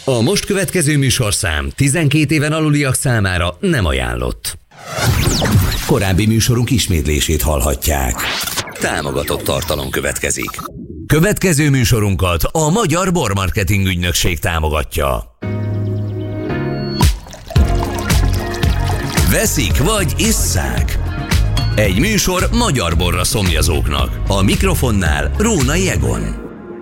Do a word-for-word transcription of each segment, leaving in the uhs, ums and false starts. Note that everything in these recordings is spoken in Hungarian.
A most következő műsorszám tizenkét éven aluliak számára nem ajánlott. Korábbi műsorunk ismétlését hallhatják. Támogatott tartalom következik. Következő műsorunkat a Magyar Bormarketing Ügynökség támogatja. Veszik vagy isszák? Egy műsor magyar borra szomjazóknak. A mikrofonnál Rónai Egon.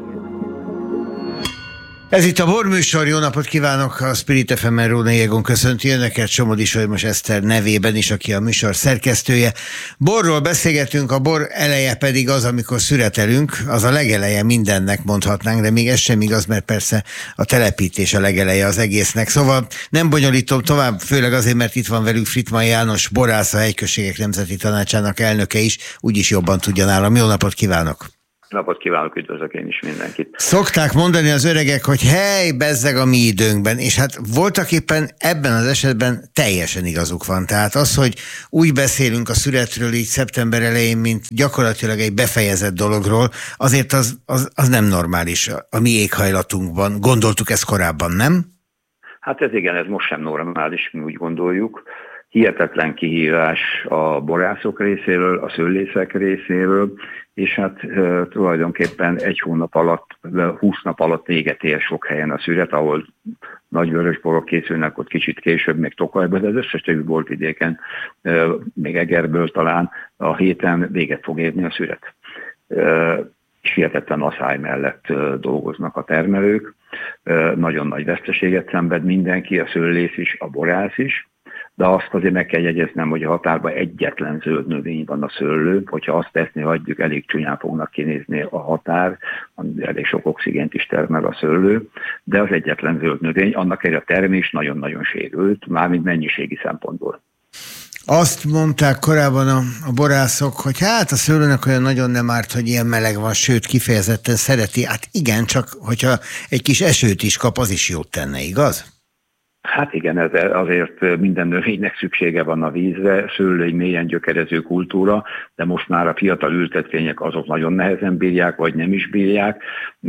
Ez itt a Borműsor, jó napot kívánok, a Spirit ef em-en Rónai Egon köszönti önöket, Somodi Solymos Eszter nevében is, aki a műsor szerkesztője. Borról beszélgetünk, a bor eleje pedig az, amikor szüretelünk, az a legeleje mindennek mondhatnánk, de még ez sem igaz, mert persze a telepítés a legeleje az egésznek. Szóval nem bonyolítom tovább, főleg azért, mert itt van velünk Frittmann János, borász, a Hegyközségek Nemzeti Tanácsának elnöke is, úgyis jobban tudja nálam. Jó napot kívánok! Napot kívánok, üdvözlök én is mindenkit. Szokták mondani az öregek, hogy hely, bezzeg a mi időnkben, és hát voltak éppen ebben az esetben teljesen igazuk van. Tehát az, hogy úgy beszélünk a szüretről így szeptember elején, mint gyakorlatilag egy befejezett dologról, azért az, az, az nem normális a mi éghajlatunkban. Gondoltuk ezt korábban, nem? Hát ez igen, ez most sem normális, mi úgy gondoljuk. Hihetetlen kihívás a borászok részéről, a szőlészek részéről, és hát e, tulajdonképpen egy hónap alatt, húsz nap alatt véget ér sok helyen a szüret, ahol nagy vörösborok készülnek, ott kicsit később, még Tokajban, de az összes többi borvidéken, e, még Egerből talán a héten véget fog érni a szüret. E, és hihetetlen asszály mellett e, dolgoznak a termelők, e, nagyon nagy veszteséget szenved mindenki, a szőlész is, a borász is. De azt azért meg kell jegyeznem, hogy a határban egyetlen zöld növény van, a szőlő. Hogyha azt teszni hagyjuk, elég csúnyán fognak kinézni a határ, elég sok oxigént is termel a szőlő, de az egyetlen zöld növény, annak egy a termés nagyon-nagyon sérült, mármint mennyiségi szempontból. Azt mondták korábban a, a borászok, hogy hát a szőlőnek olyan nagyon nem árt, hogy ilyen meleg van, sőt kifejezetten szereti. Hát igen, csak hogyha egy kis esőt is kap, az is jót tenne, igaz? Hát igen, ez azért minden növénynek szüksége van a vízre, szőlő egy mélyen gyökerező kultúra, de most már a fiatal ültetvények azok nagyon nehezen bírják, vagy nem is bírják.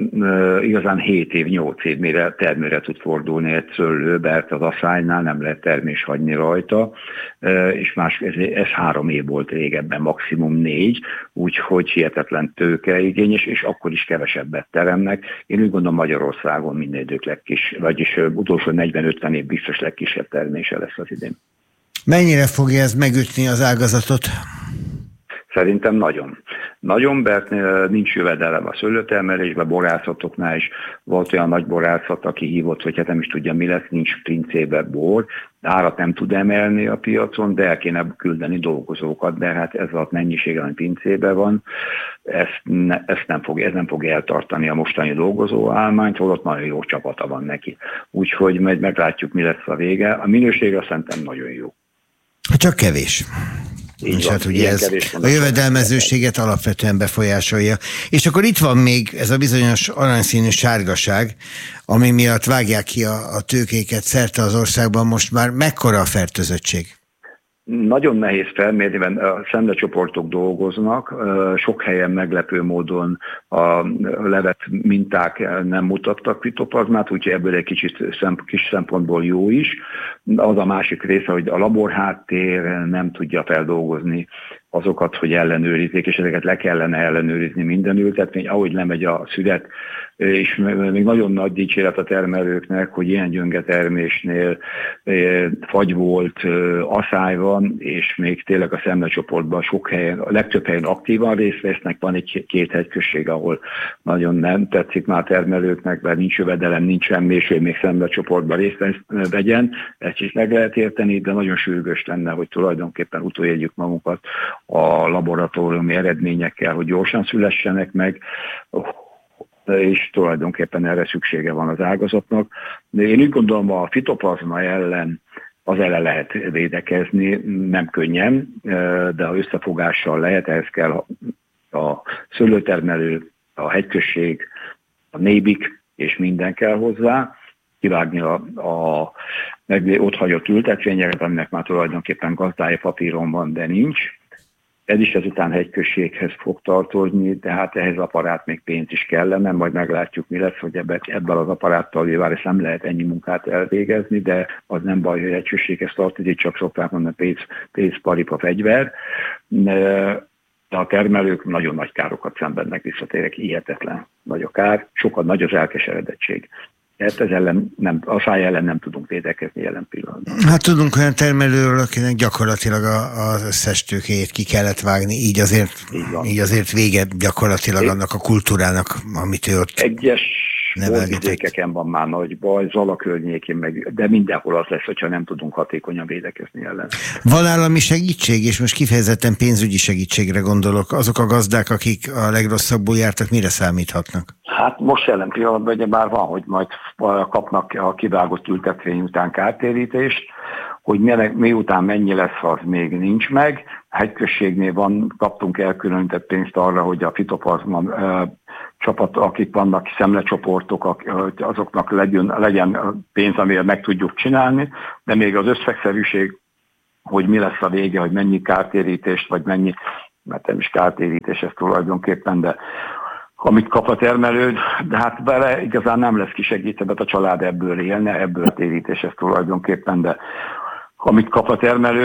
Igazán hét év, nyolc év mire termőre tud fordulni egy szőlő, mert az asszálynál nem lehet termés hagyni rajta, és más, ez, ez három év volt régebben, maximum négy, úgyhogy hihetetlen tőkeigényes, és akkor is kevesebbet teremnek. Én úgy gondolom, Magyarországon minden idők legkis, vagyis utolsó negyven-ötven év biztos legkisebb termése lesz az idén. Mennyire fogja ez megütni az ágazatot? Szerintem nagyon. Nagyon, mert nincs jövedelem a szőlőtermelésben, borászatoknál is volt olyan nagy borászat, aki hívott, hogy hát nem is tudja, mi lesz, nincs pincébe bor, árat nem tud emelni a piacon, de el kéne küldeni dolgozókat, de hát ez a mennyiség, ami pincébe van, ezt, ne, ezt nem fog, ez nem fog eltartani a mostani dolgozó állományt, holott nagyon jó csapata van neki. Úgyhogy meg, meglátjuk, mi lesz a vége. A minőségre szerintem nagyon jó. Csak kevés. Így és van, hát ugye ez a jövedelmezőséget alapvetően befolyásolja. És akkor itt van még ez a bizonyos aranyszínű sárgaság, ami miatt vágják ki a, a tőkéket szerte az országban. Most már mekkora a fertőzöttség? Nagyon nehéz felmérni, mert a szemlecsoportok dolgoznak, sok helyen meglepő módon a levet minták nem mutattak fitoplazmát, úgyhogy ebből egy kicsit kis szempontból jó is. Az a másik része, hogy a laborháttér nem tudja feldolgozni azokat, hogy ellenőrizzék, és ezeket le kellene ellenőrizni minden ültetvény, ahogy lemegy a szület, és még nagyon nagy dicséret a termelőknek, hogy ilyen gyönge termésnél fagy volt, asszály van, és még tényleg a szemlecsoportban sok helyen, a legtöbb helyen aktívan részt vesznek, van egy-két hegyközség, ahol nagyon nem tetszik már a termelőknek, mert nincs jövedelem, nincs semmi, és ő még szemlecsoportban részt vegyen, ezt is meg lehet érteni, de nagyon sürgős lenne, hogy tulajdonképpen utoljegyük magunkat a laboratóriumi eredményekkel, hogy gyorsan szülessenek meg, és tulajdonképpen erre szüksége van az ágazatnak. De én úgy gondolom, a fitoplazma ellen az ellen lehet védekezni, nem könnyen, de ha összefogással lehet, ehhez kell a szőlőtermelő, a hegyközség, a nébik, és minden kell hozzá, kivágni a, a meg ott hagyott ültetvényeket, aminek már tulajdonképpen gazdája papíron van, de nincs, Ez is ezután hegyközséghez fog tartozni, tehát ehhez aparát még pénz is kellene, majd meglátjuk, mi lesz, hogy ebben, ebben az aparáttal bár nem lehet ennyi munkát elvégezni, de az nem baj, hogy hegyközséghez tartozik, csak szokták mondani pénz, pénz, paripa, fegyver. De a termelők nagyon nagy károkat szenvednek, visszatérek, hihetetlen nagy a kár, sokkal nagy az elkeseredettség. Tehát ez ellen nem, a száj ellen nem tudunk védekezni jelen pillanatban. Hát tudunk olyan termelőről, akinek gyakorlatilag a, az összes tőkéjét ki kellett vágni, így azért, így így azért vége gyakorlatilag é. annak a kultúrának, amit ő ott Egyes vidékeken van már nagy baj, Zala környékén, meg, de mindenhol az lesz, hogyha nem tudunk hatékonyan védekezni ellen. Van állami segítség, és most kifejezetten pénzügyi segítségre gondolok. Azok a gazdák, akik a legrosszabbul jártak, mire számíthatnak? Hát most jelen pillanatban ugye már van, hogy majd kapnak a kivágott ültetvény után kártérítést, hogy miután mennyi lesz, az még nincs meg. A hegyközségnél van, kaptunk elkülönített pénzt arra, hogy a fitoplazma csapat, akik vannak, szemlecsoportok, azoknak legyen, legyen pénz, amivel meg tudjuk csinálni, de még az összegszerűség, hogy mi lesz a vége, hogy mennyi kártérítést, vagy mennyi, mert nem is kártérítés ez tulajdonképpen, de amit kap a termelő, de hát vele igazán nem lesz kisegítve, mert a család ebből élne, ebből térítés ez tulajdonképpen, de amit kap a termelő,